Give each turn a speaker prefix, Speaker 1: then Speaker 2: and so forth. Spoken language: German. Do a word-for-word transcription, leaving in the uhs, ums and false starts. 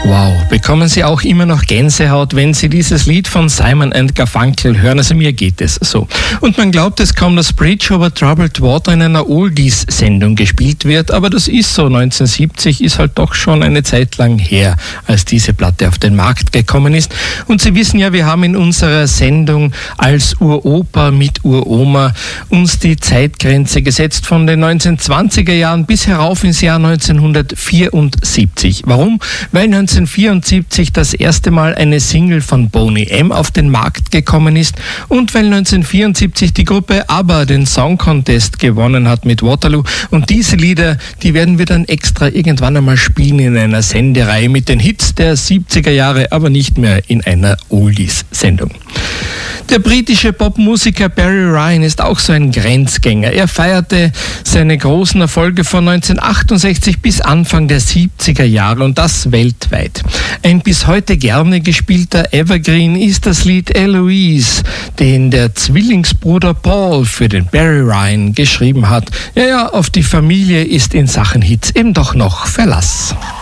Speaker 1: Wow, bekommen Sie auch immer noch Gänsehaut, wenn Sie dieses Lied von Simon and Garfunkel hören? Also mir geht es so. Und man glaubt es kaum, dass Bridge over Troubled Water in einer Oldies-Sendung gespielt wird, aber das ist so. neunzehnhundertsiebzig ist halt doch schon eine Zeit lang her, als diese Platte auf den Markt gekommen ist. Und Sie wissen ja, wir haben in unserer Sendung als Uropa mit Uroma uns die Zeitgrenze gesetzt von den neunzehnhundertzwanziger Jahren bis herauf ins Jahr neunzehnhundertvierundsiebzig. Warum? Weil neunzehnhundertvierundsiebzig das erste Mal eine Single von Boney M. auf den Markt gekommen ist und weil neunzehnhundertvierundsiebzig die Gruppe ABBA den Song Contest gewonnen hat mit Waterloo. Und diese Lieder, die werden wir dann extra irgendwann einmal spielen in einer Sendereihe mit den Hits der siebziger Jahre, aber nicht mehr in einer Oldies-Sendung. Der britische Popmusiker Barry Ryan ist auch so ein Grenzgänger. Er feierte seine großen Erfolge von neunzehnhundertachtundsechzig bis Anfang der siebziger Jahre und das weltweit. Ein bis heute gerne gespielter Evergreen ist das Lied Eloise, den der Zwillingsbruder Paul für den Barry Ryan geschrieben hat. Ja, ja, auf die Familie ist in Sachen Hits eben doch noch Verlass.